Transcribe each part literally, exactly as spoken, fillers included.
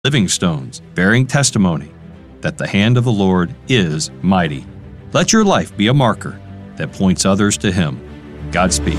living stones, bearing testimony that the hand of the Lord is mighty. Let your life be a marker that points others to Him. Godspeed.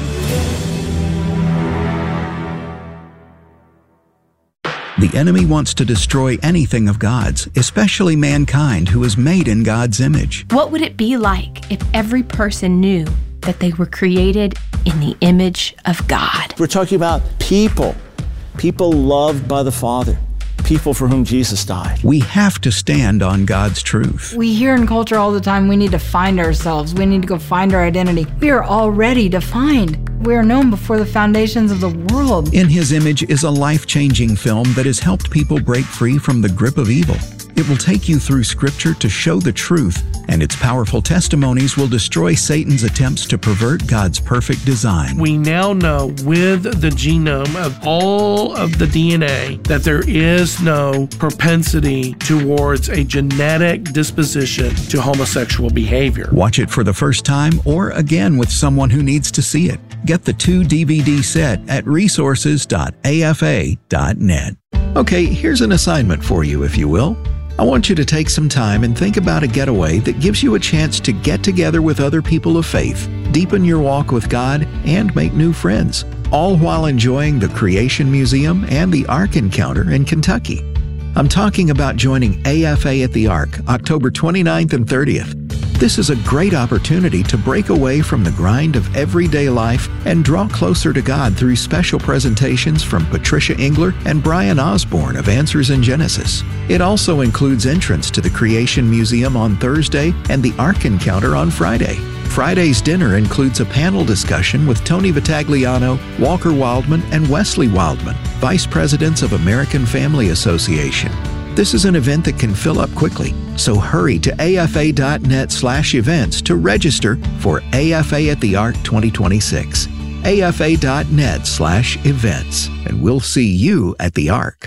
The enemy wants to destroy anything of God's, especially mankind who is made in God's image. What would it be like if every person knew that they were created in the image of God? We're talking about people, people loved by the Father, people for whom Jesus died. We have to stand on God's truth. We hear in culture all the time, we need to find ourselves. We need to go find our identity. We are already defined. We are known before the foundations of the world. In His Image is a life-changing film that has helped people break free from the grip of evil. It will take you through Scripture to show the truth, and its powerful testimonies will destroy Satan's attempts to pervert God's perfect design. We now know with the genome of all of the D N A that there is no propensity towards a genetic disposition to homosexual behavior. Watch it for the first time or again with someone who needs to see it. Get the two D V D set at resources dot a f a dot net. Okay, here's an assignment for you, if you will. I want you to take some time and think about a getaway that gives you a chance to get together with other people of faith, deepen your walk with God, and make new friends, all while enjoying the Creation Museum and the Ark Encounter in Kentucky. I'm talking about joining A F A at the Ark, October twenty-ninth and thirtieth. This is a great opportunity to break away from the grind of everyday life and draw closer to God through special presentations from Patricia Engler and Brian Osborne of Answers in Genesis. It also includes entrance to the Creation Museum on Thursday and the Ark Encounter on Friday. Friday's dinner includes a panel discussion with Tony Vitagliano, Walker Wildman, and Wesley Wildman, Vice Presidents of American Family Association. This is an event that can fill up quickly, so hurry to A F A dot net slash events to register for A F A at the Ark twenty twenty-six. A F A dot net slash events, and we'll see you at the Ark.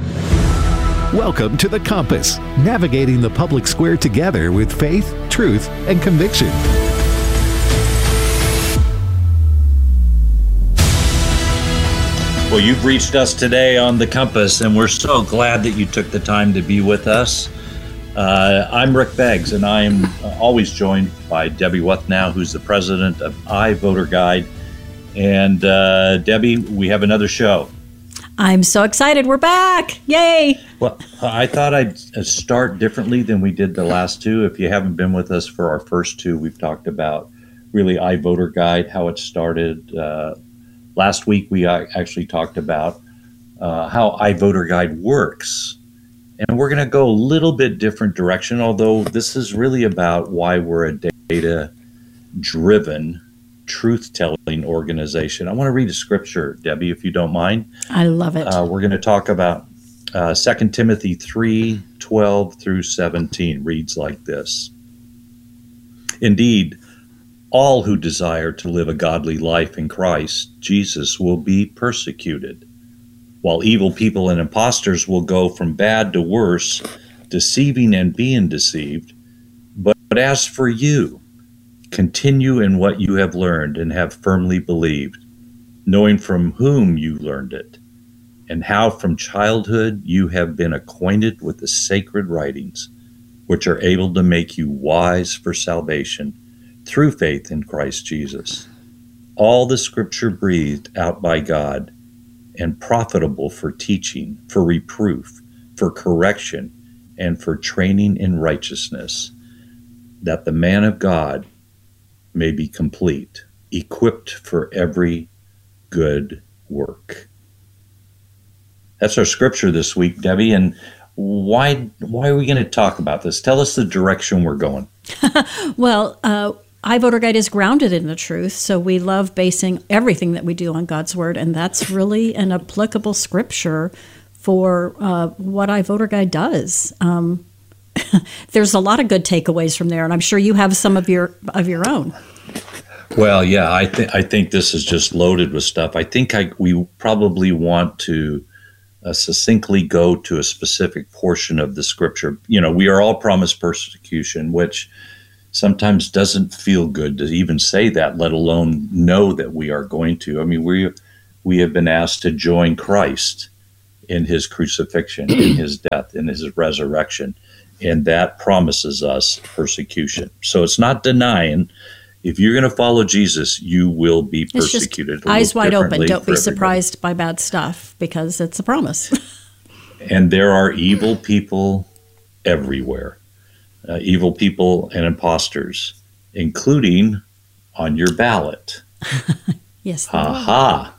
Welcome to The Compass, navigating the public square together with faith, truth, and conviction. Well, you've reached us today on The Compass, and we're so glad that you took the time to be with us. Uh, I'm Rick Beggs, and I'm always joined by Debbie Wuthnow, who's the president of iVoterGuide. And uh, Debbie, we have another show. I'm so excited. We're back. Yay. Well, I thought I'd start differently than we did the last two. If you haven't been with us for our first two, we've talked about really iVoterGuide, how it started. Uh, last week, we actually talked about uh, how iVoterGuide works. And we're going to go a little bit different direction, although this is really about why we're a data-driven, truth-telling organization. I want to read a scripture, Debbie, if you don't mind. I love it. Uh, we're going to talk about uh, Second Timothy three, twelve through seventeen. Reads like this. Indeed, all who desire to live a godly life in Christ Jesus will be persecuted, while evil people and impostors will go from bad to worse, deceiving and being deceived. But, but as for you, continue in what you have learned and have firmly believed, knowing from whom you learned it, and how from childhood you have been acquainted with the sacred writings, which are able to make you wise for salvation through faith in Christ Jesus. All the scripture breathed out by God and profitable for teaching, for reproof, for correction, and for training in righteousness, that the man of God may be complete, equipped for every good work. That's our scripture this week, Debbie. And why why are we going to talk about this? Tell us the direction we're going. Well, uh, iVoterGuide is grounded in the truth, so we love basing everything that we do on God's Word, and that's really an applicable scripture for uh, what iVoterGuide does. Um, there's a lot of good takeaways from there, and I'm sure you have some of your of your own. Well, yeah, I think I think this is just loaded with stuff. I think I, we probably want to uh, succinctly go to a specific portion of the scripture. You know, we are all promised persecution, which sometimes doesn't feel good to even say that, let alone know that we are going to. I mean, we we have been asked to join Christ in his crucifixion, in his death, in his resurrection. And that promises us persecution. So it's not denying, if you're going to follow Jesus, you will be persecuted. It's just eyes wide open. Don't be surprised everybody. by bad stuff, because it's a promise. And there are evil people everywhere, uh, evil people and imposters, including on your ballot. Yes. Ha ha.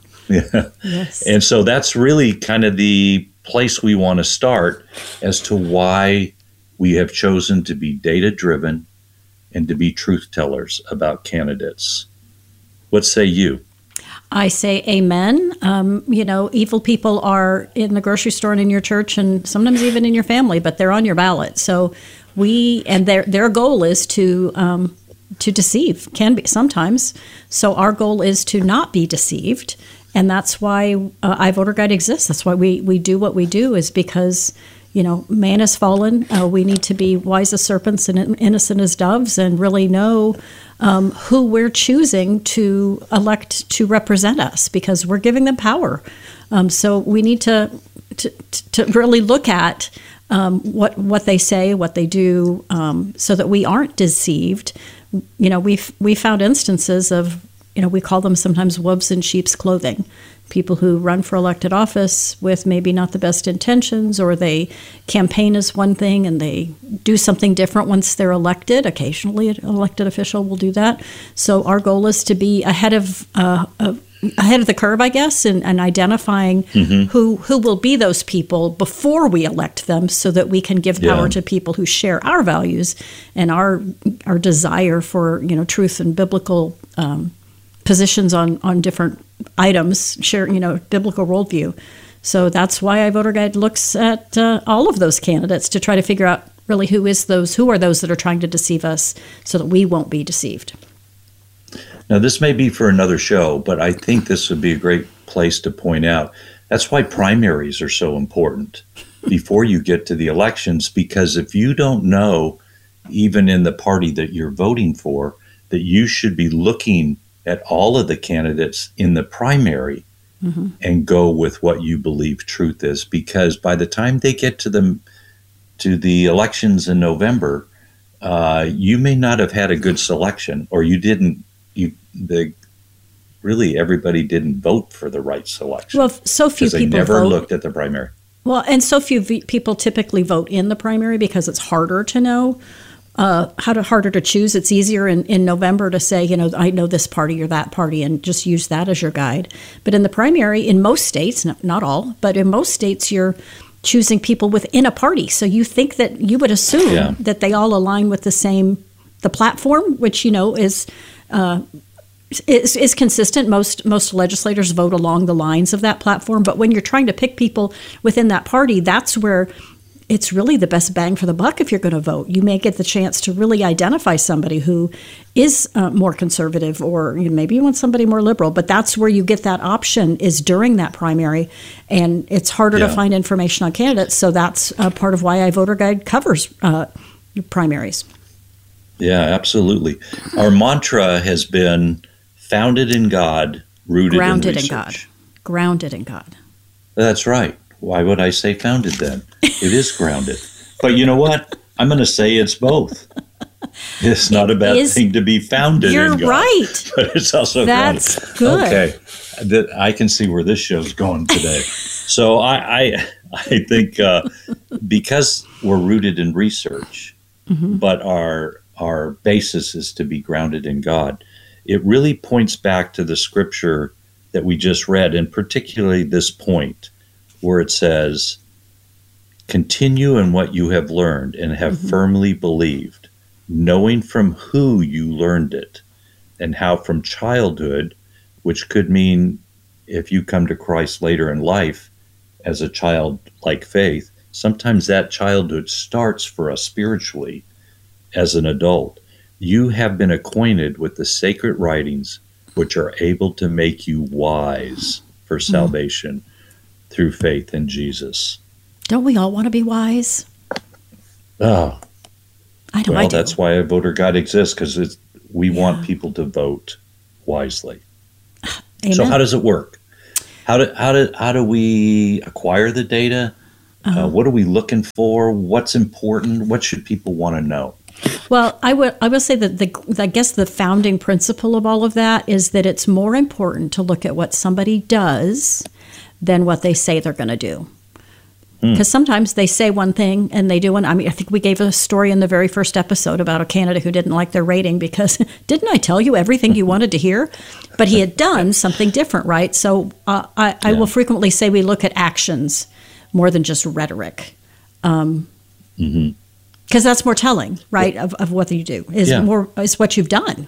Yes. And so that's really kind of the place we want to start as to why we have chosen to be data-driven and to be truth tellers about candidates. What say you? I say amen. Um, you know, evil people are in the grocery store and in your church and sometimes even in your family, but they're on your ballot. So we, and their their goal is to um, to deceive, can be sometimes. So our goal is to not be deceived. And that's why uh, iVoterGuide exists. That's why we, we do what we do, is because, you know, man has fallen. Uh, we need to be wise as serpents and innocent as doves, and really know um, who we're choosing to elect to represent us, because we're giving them power. Um, so we need to to, to really look at um, what what they say, what they do, um, so that we aren't deceived. You know, we've we found instances of, you know, we call them sometimes wolves in sheep's clothing. People who run for elected office with maybe not the best intentions, or they campaign as one thing and they do something different once they're elected. Occasionally an elected official will do that. So our goal is to be ahead of uh, uh, ahead of the curve, I guess, in, in identifying mm-hmm. who who will be those people before we elect them, so that we can give power yeah. to people who share our values and our our desire for, you know, truth and biblical um, positions on, on different items, share, you know, biblical worldview. So that's why iVoterGuide looks at uh, all of those candidates to try to figure out really who is those, who are those that are trying to deceive us, so that we won't be deceived. Now, this may be for another show, but I think this would be a great place to point out. That's why primaries are so important before you get to the elections, because if you don't know, even in the party that you're voting for, that you should be looking at all of the candidates in the primary mm-hmm. and go with what you believe truth is, because by the time they get to the to the elections in November, uh, you may not have had a good selection, or you didn't. You the really everybody didn't vote for the right selection. Well, so few people they never vote. looked at the primary. Well, and so few v- people typically vote in the primary because it's harder to know. Uh, how to harder to choose. It's easier in, in November to say, you know, I know this party or that party, and just use that as your guide. But in the primary, in most states, not, not all, but in most states, you're choosing people within a party. So you think that you would assume yeah. that they all align with the same, the platform, which, you know, is uh, is, is consistent. Most most legislators vote along the lines of that platform. But when you're trying to pick people within that party, that's where it's really the best bang for the buck. If you're going to vote, you may get the chance to really identify somebody who is uh, more conservative, or you know, maybe you want somebody more liberal, but that's where you get that option, is during that primary. And it's harder yeah. to find information on candidates. So that's uh, part of why iVoterGuide covers uh, primaries. Yeah, absolutely. Our mantra has been founded in God, rooted grounded in research. in God. Grounded in God. That's right. Why would I say founded then? It is grounded. But you know what? I'm going to say it's both. It's not a bad is, thing to be founded you're in God. You're right. But it's also That's grounded. Good. Okay. I can see where this show's going today. So I I, I think uh, because we're rooted in research, mm-hmm. but our our basis is to be grounded in God, it really points back to the scripture that we just read, and particularly this point, where it says, continue in what you have learned and have mm-hmm. firmly believed, knowing from who you learned it, and how from childhood, which could mean if you come to Christ later in life as a childlike faith, sometimes that childhood starts for us spiritually as an adult. You have been acquainted with the sacred writings, which are able to make you wise for mm-hmm. salvation through faith in Jesus. Don't we all want to be wise? Oh, I know. Well, I do. That's why iVoterGuide exists, because we yeah. want people to vote wisely. Amen. So how does it work? How How do how do how do we acquire the data? Uh-huh. Uh, what are we looking for? What's important? What should people want to know? Well, I would I will say that the I guess the founding principle of all of that is that it's more important to look at what somebody does than what they say they're going to do. Because mm. sometimes they say one thing and they do one. I mean, I think we gave a story in the very first episode about a candidate who didn't like their rating because didn't I tell you everything you wanted to hear? But he had done something different, right? So uh, I, I yeah. will frequently say we look at actions more than just rhetoric. Um, mm-hmm. Because that's more telling, right, of, of what you do, is yeah. more is what you've done.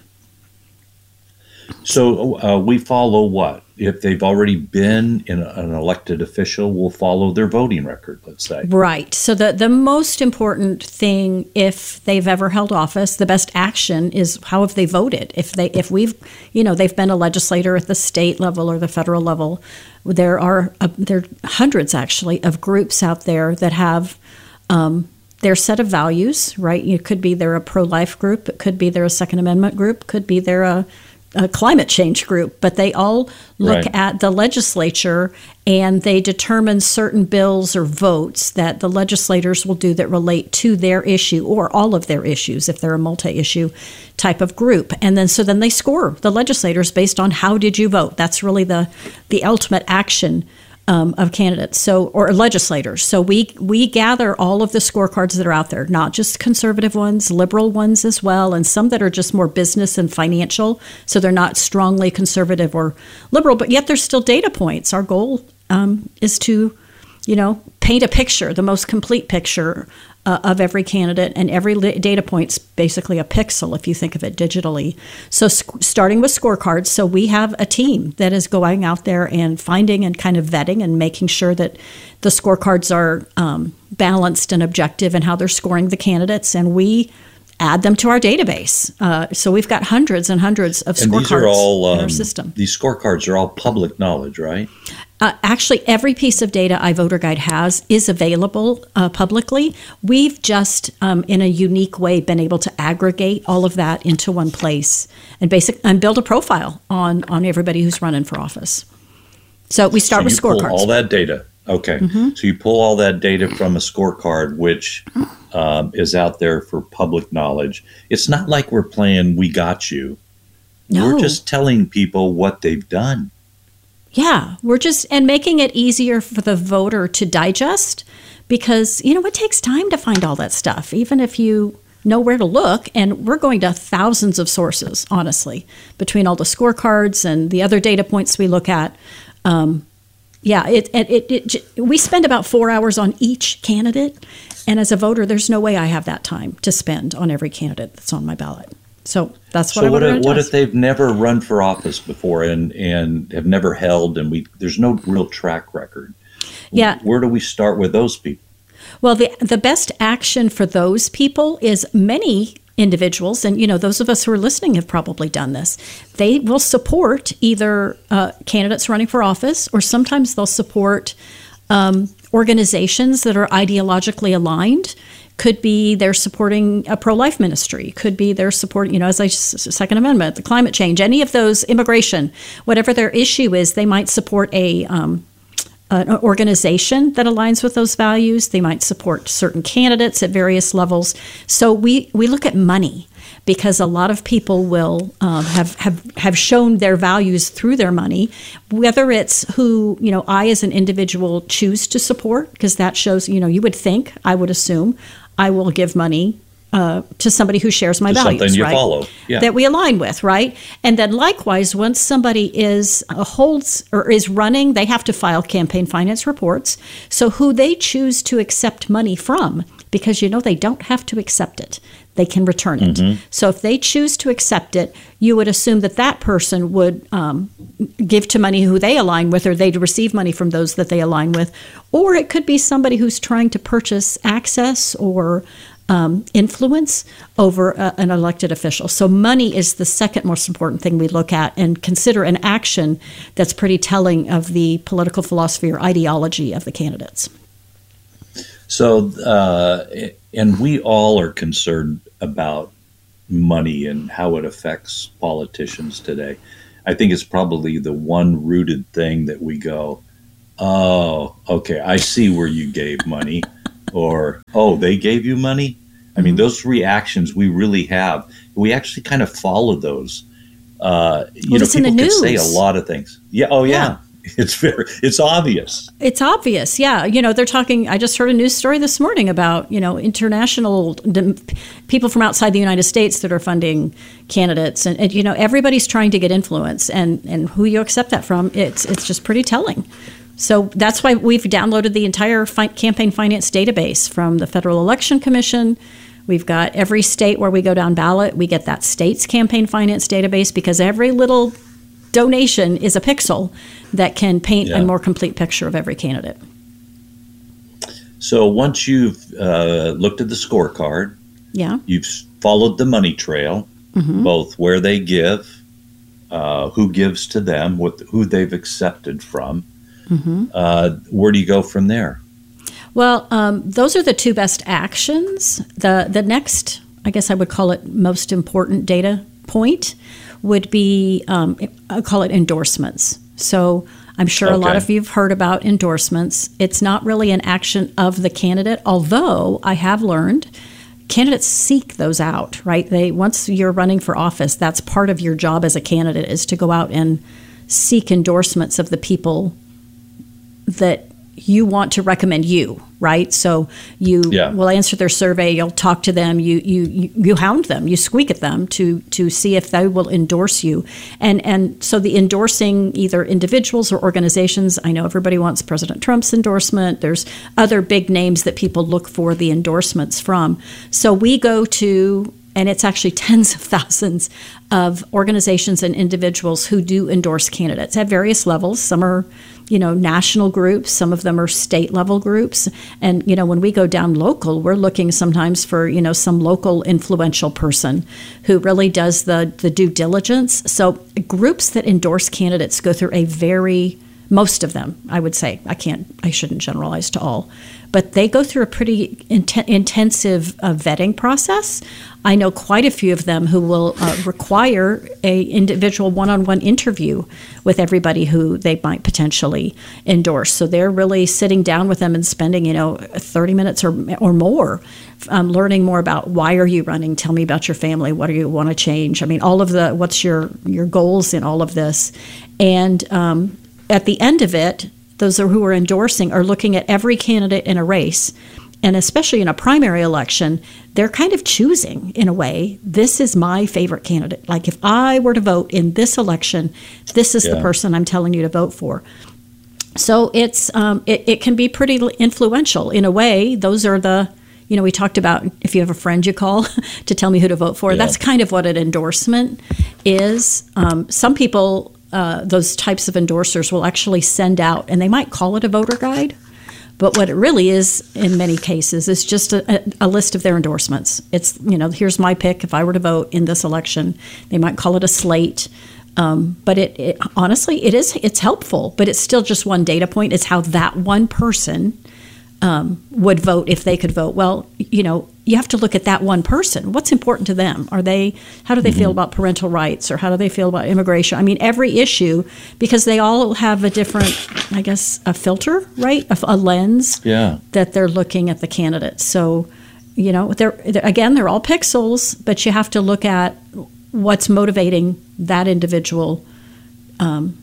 So uh, we follow what? If they've already been in a, an elected official, we'll follow their voting record, let's say. Right. So the, the most important thing, if they've ever held office, the best action is how have they voted? If they, if we've, you know, they've been a legislator at the state level or the federal level, there are uh, there are hundreds actually of groups out there that have um, their set of values, right? It could be they're a pro-life group, it could be they're a Second Amendment group, could be they're a, a climate change group, but they all look right. at the legislature and they determine certain bills or votes that the legislators will do that relate to their issue or all of their issues if they're a multi-issue type of group. And then so then they score the legislators based on how did you vote. That's really the the ultimate action Um, of candidates, so or legislators. So we we gather all of the scorecards that are out there, not just conservative ones, liberal ones as well, and some that are just more business and financial. So they're not strongly conservative or liberal, but yet there's still data points. Our goal um, is to, you know, paint a picture, the most complete picture uh, of every candidate, and every li- data point's basically a pixel if you think of it digitally. So sc- starting with scorecards, so we have a team that is going out there and finding and kind of vetting and making sure that the scorecards are um, balanced and objective in how they're scoring the candidates, and we add them to our database. Uh, so we've got hundreds and hundreds of and scorecards these are all, um, in our system. These scorecards are all public knowledge, right? Uh, actually, every piece of data iVoterGuide has is available uh, publicly. We've just, um, in a unique way, been able to aggregate all of that into one place and basic and build a profile on on everybody who's running for office. So we start so with you pull scorecards. All that data. Okay. Mm-hmm. So you pull all that data from a scorecard, which um, is out there for public knowledge. It's not like we're playing We Got You. No. We're just telling people what they've done. Yeah, we're just, and making it easier for the voter to digest because, you know, it takes time to find all that stuff, even if you know where to look. And we're going to thousands of sources, honestly, between all the scorecards and the other data points we look at. Um, yeah, it, it, it, it, we spend about four hours on each candidate. And as a voter, there's no way I have that time to spend on every candidate that's on my ballot. So that's what so I what if, what if they've never run for office before and, and have never held, and we there's no real track record? Yeah. Where do we start with those people? Well, the the best action for those people is many individuals, and you know those of us who are listening have probably done this. They will support either uh, candidates running for office, or sometimes they'll support um, organizations that are ideologically aligned. Could be they're supporting a pro-life ministry. Could be they're supporting, you know, as I Second Amendment, the climate change, any of those, immigration, whatever their issue is, they might support a um, an organization that aligns with those values. They might support certain candidates at various levels. So we, we look at money because a lot of people will um, have, have have shown their values through their money, whether it's who, you know, I as an individual choose to support, because that shows, you know, you would think, I would assume, I will give money uh, to somebody who shares my to values, something you right? follow. Yeah. That we align with, right? And then likewise, once somebody is uh, holds or is running, they have to file campaign finance reports. So who they choose to accept money from, because you know they don't have to accept it. They can return it. Mm-hmm. So if they choose to accept it, you would assume that that person would um, give to money who they align with, or they'd receive money from those that they align with. Or it could be somebody who's trying to purchase access or um, influence over a, an elected official. So money is the second most important thing we look at and consider an action that's pretty telling of the political philosophy or ideology of the candidates. So, uh, and we all are concerned about money and how it affects politicians today. I think it's probably the one rooted thing that we go, oh, okay, I see where you gave money, or, oh, they gave you money? I mean, those reactions we really have, we actually kind of follow those. Uh, you well, know, it's in people the can news. say a lot of things. Yeah. Oh, yeah. yeah. It's very, it's obvious. It's obvious. Yeah. You know, they're talking, I just heard a news story this morning about, you know, international d- people from outside the United States that are funding candidates. And, and, you know, everybody's trying to get influence, and, and who you accept that from, it's, it's just pretty telling. So that's why we've downloaded the entire fi- campaign finance database from the Federal Election Commission. We've got every state where we go down ballot, we get that state's campaign finance database, because every little donation is a pixel that can paint yeah. a more complete picture of every candidate. So once you've uh, looked at the scorecard, yeah, you've followed the money trail, mm-hmm. both where they give, uh, who gives to them, what, who they've accepted from. Mm-hmm. Uh, where do you go from there? Well, um, those are the two best actions. The the next, I guess I would call it most important data point, would be, um, I call it endorsements. So I'm sure okay. a lot of you have heard about endorsements. It's not really an action of the candidate, although I have learned candidates seek those out, right? They once you're running for office, that's part of your job as a candidate, is to go out and seek endorsements of the people that you want to recommend you, right? So you yeah. will answer their survey, you'll talk to them, you, you you you hound them, you squeak at them to to see if they will endorse you. And and so the endorsing either individuals or organizations, I know everybody wants President Trump's endorsement. There's other big names that people look for the endorsements from. So we go to, and it's actually tens of thousands of organizations and individuals who do endorse candidates at various levels. Some are, you know, national groups. Some of them are state level groups. And, you know, when we go down local, we're looking sometimes for, you know, some local influential person who really does the, the due diligence. So groups that endorse candidates go through a very, most of them, I would say, I can't, I shouldn't generalize to all, but they go through a pretty int- intensive uh, vetting process. I know quite a few of them who will uh, require a individual one-on-one interview with everybody who they might potentially endorse. So they're really sitting down with them and spending, you know, thirty minutes or or more, um, learning more about why are you running? Tell me about your family. What do you want to change? I mean, all of the, what's your, your goals in all of this? And um, at the end of it, those who are endorsing are looking at every candidate in a race. And especially in a primary election, they're kind of choosing, in a way, this is my favorite candidate. Like, if I were to vote in this election, this is yeah. the person I'm telling you to vote for. So it's um, it, it can be pretty influential. In a way, those are the, you know, we talked about if you have a friend you call to tell me who to vote for. Yeah. That's kind of what an endorsement is. Um, some people, uh, those types of endorsers will actually send out, and they might call it a voter guide, but what it really is, in many cases, is just a, a list of their endorsements. It's, you know, here's my pick if I were to vote in this election. They might call it a slate. Um, but it, it honestly, it is, it's helpful, but it's still just one data point. It's how that one person um, would vote if they could vote. Well, you know, you have to look at that one person. What's important to them? Are they, how do they mm-hmm. feel about parental rights, or how do they feel about immigration? I mean, every issue, because they all have a different, I guess, a filter, right? A, a lens yeah. that they're looking at the candidates. So, you know, they're, they're again, they're all pixels, but you have to look at what's motivating that individual um,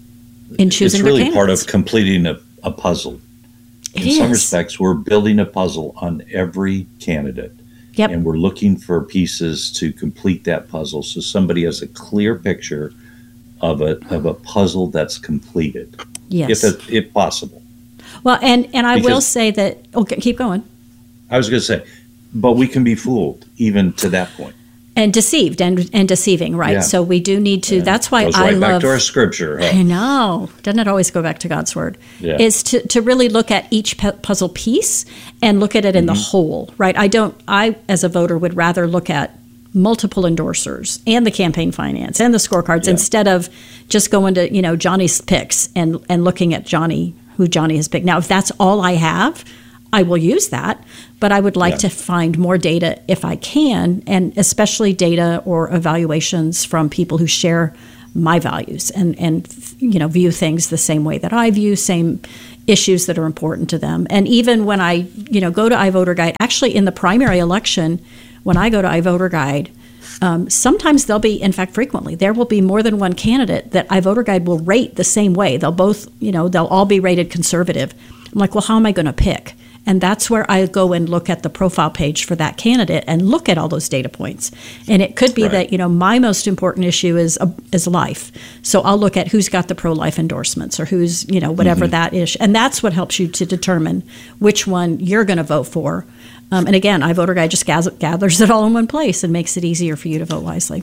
in choosing their candidates. It's really part of completing a, a puzzle. It in is. some respects, we're building a puzzle on every candidate. Yep. And we're looking for pieces to complete that puzzle, so somebody has a clear picture of a of a puzzle that's completed. Yes. If, it, if possible. Well, and, and I Because, will say that, okay, keep going. I was going to say, but we can be fooled even to that point. And deceived and, and deceiving, right? Yeah. So we do need to, yeah. that's why Goes I right love. back to our scripture. Huh? I know. Doesn't it always go back to God's word? Yeah. Is to, to really look at each pu- puzzle piece and look at it in mm-hmm. the whole, right? I don't, I, as a voter, would rather look at multiple endorsers and the campaign finance and the scorecards yeah. instead of just going to, you know, Johnny's picks and, and looking at Johnny, who Johnny has picked. Now, if that's all I have, I will use that, but I would like yeah. to find more data if I can, and especially data or evaluations from people who share my values and, and you know, view things the same way that I view, same issues that are important to them. And even when I, you know, go to iVoterGuide, actually in the primary election, when I go to iVoterGuide, um, sometimes there'll be, in fact, frequently, there will be more than one candidate that iVoterGuide will rate the same way. They'll both, you know, they'll all be rated conservative. I'm like, well, how am I going to pick? And that's where I go and look at the profile page for that candidate and look at all those data points. And it could be right. that, you know, my most important issue is uh, is life. So I'll look at who's got the pro-life endorsements or who's, you know, whatever mm-hmm. that is. And that's what helps you to determine which one you're going to vote for. Um, and again, iVoterGuide just gather, gathers it all in one place and makes it easier for you to vote wisely.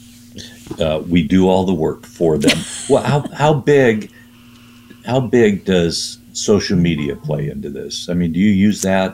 Uh, we do all the work for them. Well, how how big how big does social media play into this? I mean, do you use that?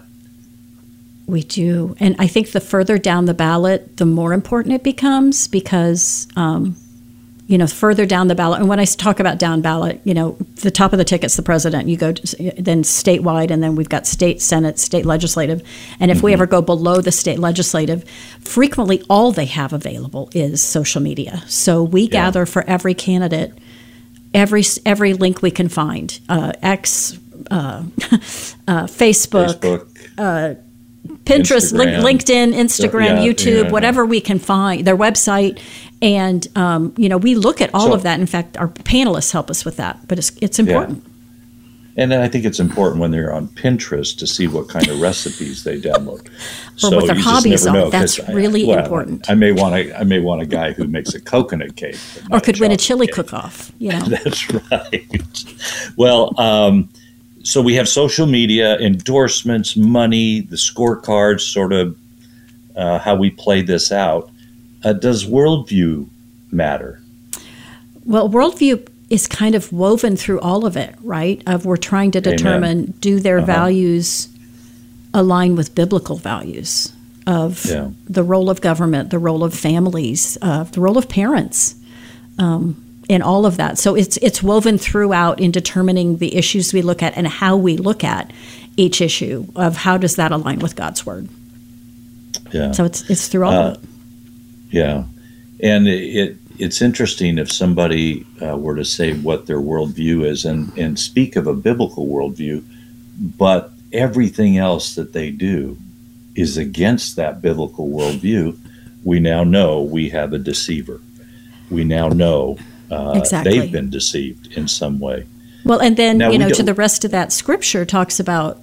We do. And I think the further down the ballot, the more important it becomes because, um, you know, further down the ballot. And when I talk about down ballot, you know, the top of the ticket's the president. You go to, then statewide, and then we've got state, Senate, state legislative. And if mm-hmm. we ever go below the state legislative, frequently all they have available is social media. So we yeah. gather for every candidate every every link we can find, uh, X, uh, uh, Facebook, Facebook. Uh, Pinterest, Instagram. LinkedIn, Instagram, yeah, YouTube, yeah, whatever yeah. we can find, their website. And, um, you know, we look at all so, of that. In fact, our panelists help us with that, but it's it's important. Yeah. And I think it's important when they're on Pinterest to see what kind of recipes they download. Or so what their you hobbies just never are. know, That's I, really well, important. I may want a, I may want a guy who makes a coconut cake. Or could win a chili cake. cook-off, you know. That's right. Well, um, so we have social media, endorsements, money, the scorecards, sort of uh, how we play this out. Uh, does worldview matter? Well, worldview is kind of woven through all of it, right? Of we're trying to determine, Amen. do their uh-huh. values align with biblical values of yeah. the role of government, the role of families, uh, the role of parents, um, and all of that. So it's it's woven throughout in determining the issues we look at and how we look at each issue of how does that align with God's word. Yeah. So it's it's through all uh, of it. Yeah, and it. it It's interesting if somebody uh, were to say what their worldview is and, and speak of a biblical worldview, but everything else that they do is against that biblical worldview. We now know we have a deceiver. We now know uh, exactly. they've been deceived in some way. Well, and then, now, you know, to the rest of that scripture talks about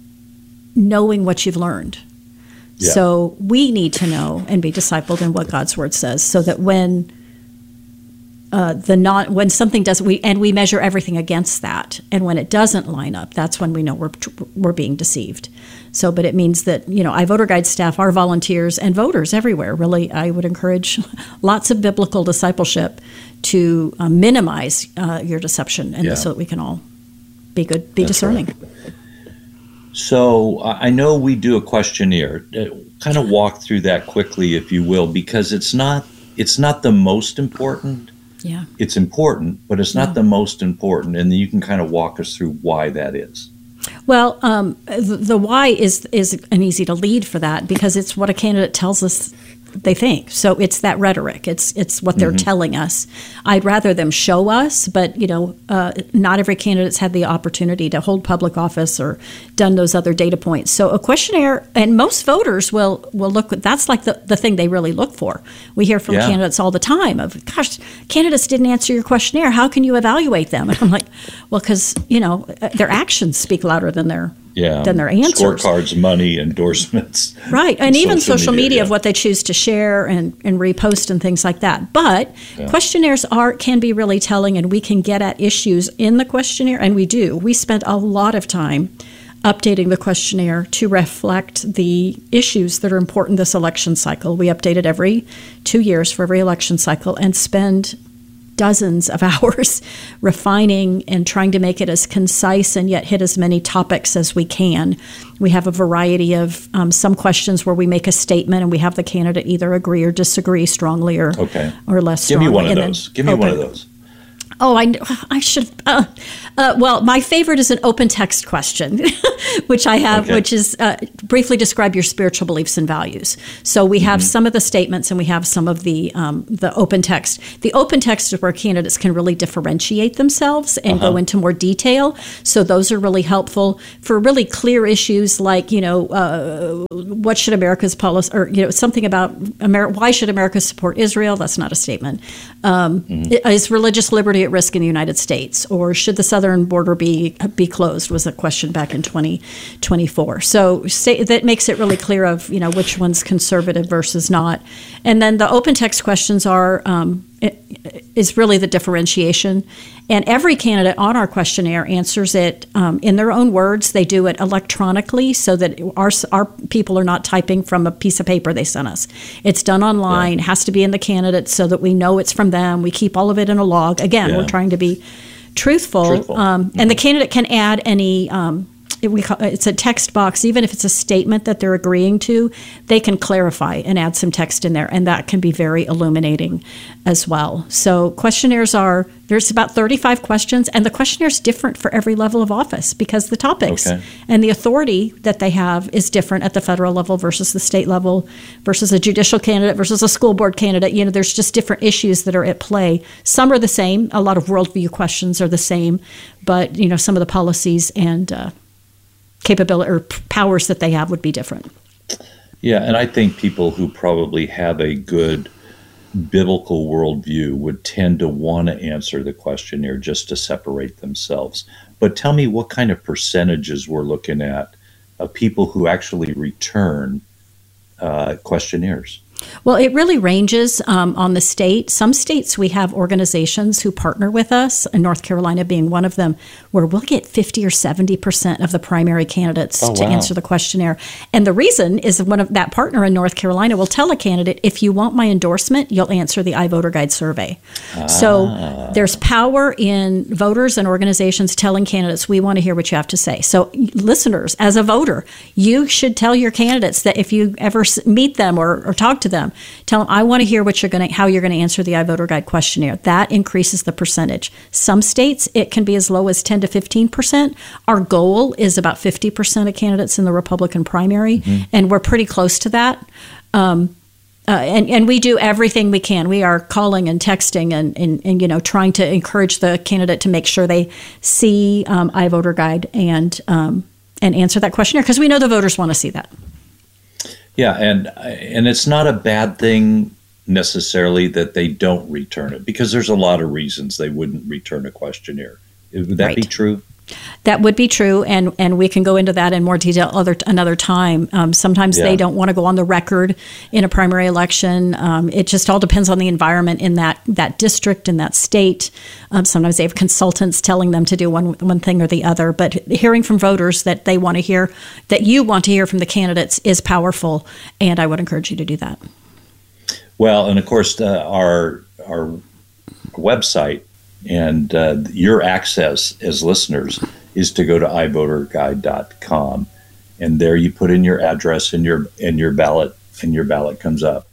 knowing what you've learned. Yeah. So we need to know and be discipled in what God's word says so that when Uh, the not when something doesn't we and we measure everything against that, and when it doesn't line up, that's when we know we're we're being deceived. So, but it means that you know, iVoterGuide staff, our volunteers, and voters everywhere. Really, I would encourage lots of biblical discipleship to uh, minimize uh, your deception, and yeah. so that we can all be good, be that's discerning. Right. So, uh, I know we do a questionnaire. Uh, kind of walk through that quickly, if you will, because it's not it's not the most important. Yeah. It's important, but it's not yeah. the most important. And then you can kind of walk us through why that is. Well, um, the, the why is is an easy to lead for that because it's what a candidate tells us they think. So it's that rhetoric. It's it's what they're mm-hmm. telling us. I'd rather them show us, but you know, uh, not every candidate's had the opportunity to hold public office or done those other data points. So a questionnaire, and most voters will will look. That's like the, the thing they really look for. We hear from yeah. candidates all the time of, gosh, candidates didn't answer your questionnaire. How can you evaluate them? And I'm like, well, because you know their actions speak louder than their Yeah, than their answers. Scorecards, money, endorsements. Right, and even social, social media, media yeah. of what they choose to share and, and repost and things like that. But yeah. questionnaires are can be really telling, and we can get at issues in the questionnaire, and we do. We spent a lot of time updating the questionnaire to reflect the issues that are important this election cycle. We update it every two years for every election cycle and spend dozens of hours refining and trying to make it as concise and yet hit as many topics as we can. We have a variety of um, some questions where we make a statement and we have the candidate either agree or disagree strongly or okay. or less Give strongly. me one of and those. Then, Give me okay. one of those. Oh, I, I should. Uh, uh, well, my favorite is an open text question, which I have, okay. which is uh, briefly describe your spiritual beliefs and values. So we have mm-hmm. some of the statements and we have some of the um, the open text. The open text is where candidates can really differentiate themselves and uh-huh. go into more detail. So those are really helpful for really clear issues like, you know, uh, what should America's policy, or, you know, something about Amer- why should America support Israel? That's not a statement. Um, mm-hmm. Is religious liberty at risk in the United States, or should the southern border be be closed? Was a question back in twenty twenty-four. So say, that makes it really clear of, you know, which one's conservative versus not. And then the open text questions are um, is really the differentiation. And every candidate on our questionnaire answers it um, in their own words. They do it electronically so that our our people are not typing from a piece of paper they sent us. It's done online, yeah. has to be in the candidate so that we know it's from them. We keep all of it in a log. Again, yeah. we're trying to be truthful. truthful. Um, mm-hmm. And the candidate can add any... Um, It, we call, it's a text box. Even if it's a statement that they're agreeing to, they can clarify and add some text in there, and that can be very illuminating as well. So questionnaires are, there's about thirty-five questions, and the questionnaire is different for every level of office because the topics okay. and the authority that they have is different at the federal level versus the state level versus a judicial candidate versus a school board candidate. You know, there's just different issues that are at play. Some are the same. A lot of worldview questions are the same, but, you know, some of the policies and uh, capability or powers that they have would be different. Yeah, and I think people who probably have a good biblical worldview would tend to want to answer the questionnaire just to separate themselves. But tell me what kind of percentages we're looking at of people who actually return uh, questionnaires. Well, it really ranges um, on the state. Some states we have organizations who partner with us, and North Carolina being one of them, where we'll get fifty or seventy percent of the primary candidates oh, to wow. answer the questionnaire. And the reason is one of that partner in North Carolina will tell a candidate, if you want my endorsement, you'll answer the iVoterGuide survey. Ah. So there's power in voters and organizations telling candidates, we want to hear what you have to say. So listeners, as a voter, you should tell your candidates that if you ever meet them or, or talk to them, tell them, I want to hear what you're going to, how you're going to answer the iVoterGuide questionnaire. That increases the percentage. Some states, it can be as low as ten to fifteen percent. Our goal is about fifty percent of candidates in the Republican primary, mm-hmm. and we're pretty close to that. Um, uh, and, and we do everything we can. We are calling and texting and, and, and you know, trying to encourage the candidate to make sure they see um, iVoterGuide and, um, and answer that questionnaire, because we know the voters want to see that. Yeah, and and it's not a bad thing necessarily that they don't return it, because there's a lot of reasons they wouldn't return a questionnaire. Would that right. be true? That would be true, and, and we can go into that in more detail other another time. Um, sometimes yeah. they don't want to go on the record in a primary election. Um, it just all depends on the environment in that, that district, in that state. Um, sometimes they have consultants telling them to do one one thing or the other. But hearing from voters that they want to hear, that you want to hear from the candidates, is powerful, and I would encourage you to do that. Well, and of course, uh, our our website and uh, your access as listeners is to go to i voter guide dot com, and there you put in your address and your and your ballot, and your ballot comes up.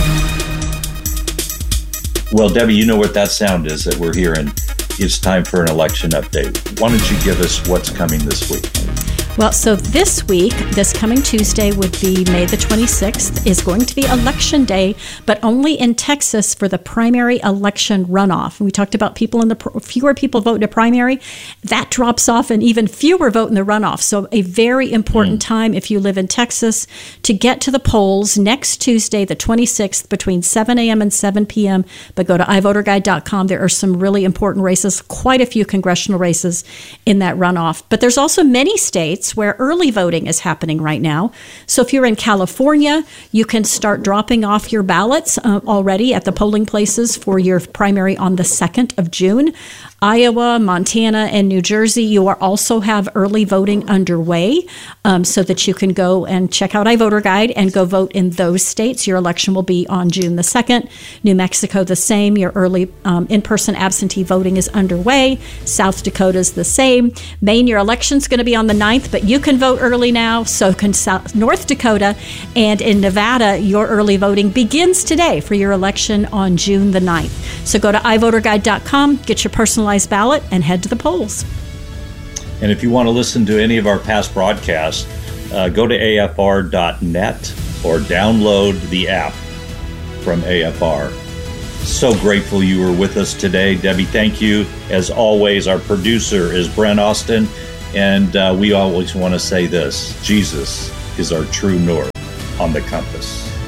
Well, Debbie, you know what that sound is that we're hearing. It's time for an election update. Why don't you give us what's coming this week? Well, so this week, this coming Tuesday would be May the twenty-sixth, is going to be Election Day, but only in Texas for the primary election runoff. And we talked about people in the fewer people vote in a primary. That drops off, and even fewer vote in the runoff. So a very important mm. time if you live in Texas to get to the polls next Tuesday, the twenty-sixth, between seven a.m. and seven p.m. But go to i voter guide dot com. There are some really important races, quite a few congressional races in that runoff. But there's also many states where early voting is happening right now. So if you're in California, you can start dropping off your ballots uh, already at the polling places for your primary on the second of June. Iowa, Montana, and New Jersey, you are also have early voting underway um, so that you can go and check out iVoterGuide and go vote in those states. Your election will be on June the second. New Mexico, the same. Your early um, in-person absentee voting is underway. South Dakota is the same. Maine, your election's going to be on the ninth, but you can vote early now, so can South, North Dakota, and in Nevada, your early voting begins today for your election on June the ninth. So go to i voter guide dot com, get your personalized ballot, and head to the polls. And if you want to listen to any of our past broadcasts, uh, go to A F R dot net or download the app from A F R. So grateful you were with us today. Debbie, thank you. As always, our producer is Brent Austin, and uh, we always want to say this: Jesus is our true north on the compass.